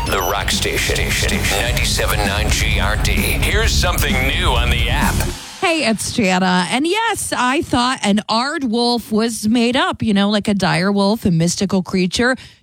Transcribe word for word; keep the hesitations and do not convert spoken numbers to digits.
The Rock Station. ninety-seven point nine G R D. Here's something new on the app. Hey, it's Jana. And yes, I thought an Aardwolf was made up, you know, like a dire wolf, a mystical creature.